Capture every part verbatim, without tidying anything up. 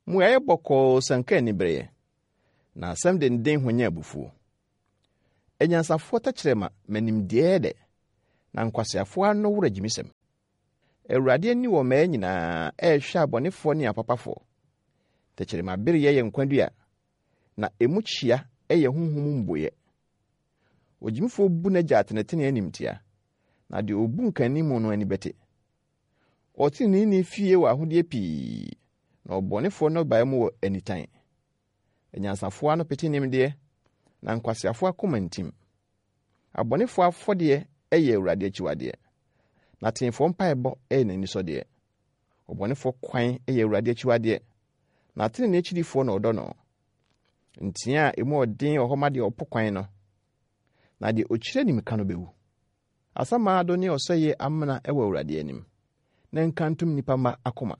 Muaye boko sanka ni breye. Na asɛm de den hwanya abufuo. Enyansafo ta kyerema manim deede na nkwasiafo ano wura gimisem. Ewurade ani wo ma nyina e hwa abonefo ne apapafo. Ta kyerema bere ye nkwadua na emu chia eye honhom mboye. Ogimifo bu na gyatenetene animtia na de obu nkanimu no ani bete. Otini ni fie wa ahode pii na obonefo no bae mu anitan. Enyansafo ano pete nimde na nkwasiafo akomantim. Abonefo afode eye Awurade achiwade. Na tenfo mpaebo e na nisode. Obonefo kwan eye Awurade achiwade. Na tene ne chidifo na odo no. Ntia emu odin ohomade opokwan no. Na de ochire nimka no bewu. Asama ado ne oseye amna ewa Awurade anim. Na nkantum nipa ma akoma.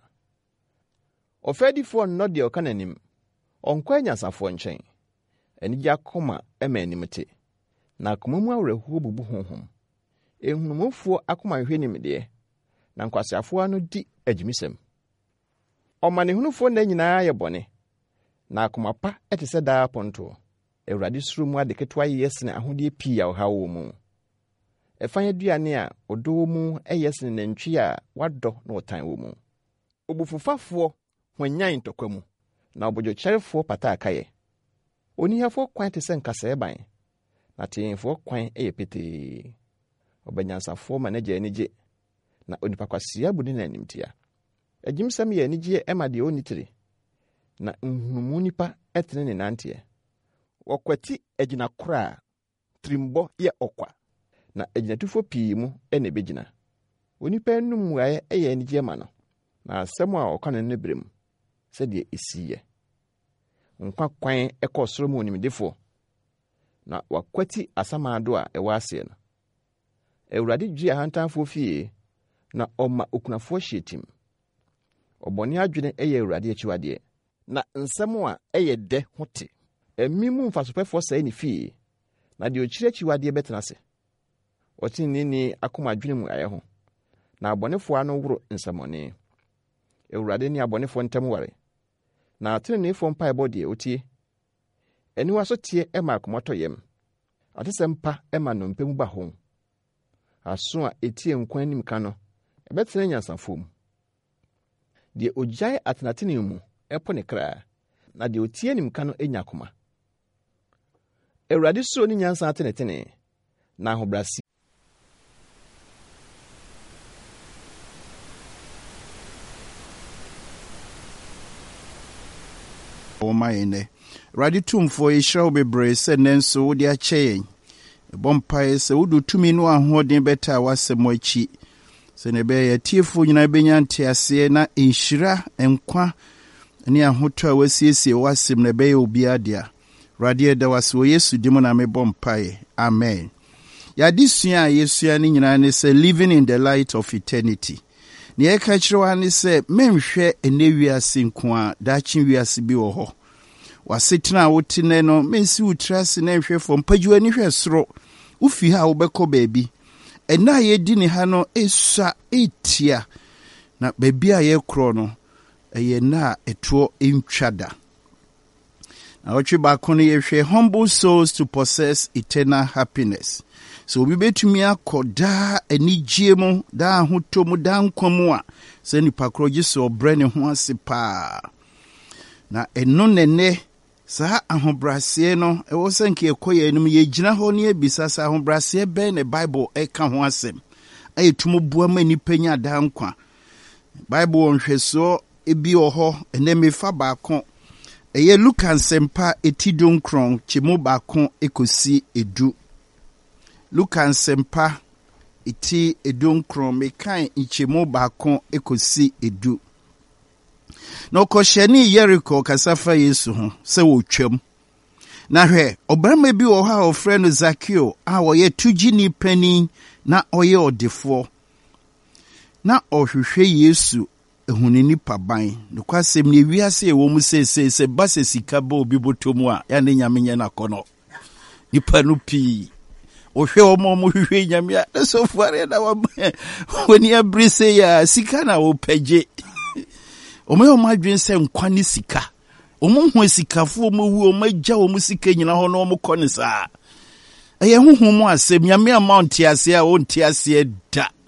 Ofedifo no de okananim. Onkwa nyasafo nchen. Enija akoma ema animte. Na akomamu awrehuo bubu honhom. Ehunumufo akoma hwe nimde. Na nkwasiafo ano di agimisem. Omanehunufo na nyina ye bone. Na akoma pa etese da ponto. Awurade suru mu ade ketwa yesene ahode pii a hawo mu. Efanya duane a odo mu eyesene nantwi a wado na otan wo mu. Obufufafo hwanyan tokwamu. Na obojo kyerefo pata akaye. Onihafo kwan te senkasa eban. Na tenfo kwan eye pete. Obanyansafo manager enije. Na onipa kwasia budi na animtia. Agimsam ye enije ema de onitire. Na nhunumu nipa etene ne nantie. Okwati ejina kora trimbo ye okwa. Na ejinatufo pii mu ene begina. Onipa enum muaye eye enije ma no. Na asɛm a ɔka ne brem sɛ de esiye. Nkwa kwan ekɔ mu onimdefo. Na wakwati asamado a ɛwɔ ase no. Awurade dwi ahantanfo fie na ɔma okunafo hyetim. Ɔbɔne adwene ɛyɛ Awurade achiwade. Na nsɛm a ɛyɛ de hote. Emimu mfasopɛfo sɛ ne fie. Na de ochire achiwade betena se. Ɔtini ni akoma adwene mu ayɛ ho. Na abɔnefo ano woro nsamɔne. Awurade ni abɔnefo ntam ware. Na atenenefo mpa ebode otie. Eniwa so tie ema akomoto yem. Atesempa ema no mpemu ba ho. Aso a etie nkwan nim ka no. Ebetene nyansafo mu. De ogyae atenatene mu epo ne kra. Na de otie nim ka no enya koma. Awurade so ni nyansa atenetene. Na ahobrasi. O mayene Radi tumfo ishraw bebre se nenso wodi akyɛn bompae se wudu tumi no ahoden beta wasɛm achi se ne be yatiefo nyina benya ntease na enhyira enkwa ne ahoto a wasiesie wasɛm ne be obi adea Radi eda waso Yesu dimo na me bompae amen. Yadisua Yesua ni nyina ne se living in the light of eternity. Ni eka kyerwa ne se menhwɛ enewiase nko a daakye wiase bi wɔ hɔ. Wasetena wotine no mensi utrase na nhwɛ fo mpagiwa ni hwɛ soro. Ufi ha wobɛkɔ baabi. Ɛna yedi ne ha no esua etia. Na baabi a yɛ korɔ no ɛyɛ na etuo ntwada. Na otwe baako no yɛhwɛ humble souls to possess eternal happiness. So obi betumi akɔda anigye mu da ahoto mu da nkwa mu a sɛ nipa korɔ gye so ɔbrɛ ne ho ase paa. Na eno nene sa ahobrase no ɛwɔ sɛ nke ekoye enum ye gyina hɔ ne ebisa sa ahobrase bɛn ne Bible ɛka ho asɛm. Ayetumo bua ma nipa nya da nkwa. Bible onhweso ebi wɔ hɔ ene mefa baako. Eye Luka nsɛmpa etidon kron kyemu baako ekosi edu. Luka nsɛmpa eti edon kron mekan nkyemu baako ekosi edu. Na okohyɛne Jericho kasafa Yesu ho sɛ wotwam. Na hwɛ ɔbarima bi wɔ hɔ a ɔfrɛ no Zakeo a ɔyɛ tugini pani na ɔyɛ ɔdefoɔ. Na ɔhwehwɛ Yesu ehuni nipa ban. No kwasɛm ne wiase ɛwɔ mu sese se ba se sika ba obi botomu a ya ne nyame nya na kɔnɔ. Nipa no pii. Ohwe omo mo hwehwe nyame a na so fuare na wa woni abrise ya sika na wo pagye. ɔmo yɛ ɔmo adwen sɛ nkwa ne sika ɔmo ho sikafo ɔmo wu ɔmo agya ɔmo sika nyina hɔ na ɔmo kɔ ne saa ɛyɛ honhom mu asɛm nyame ama ɔnte ase a ɔnte ase da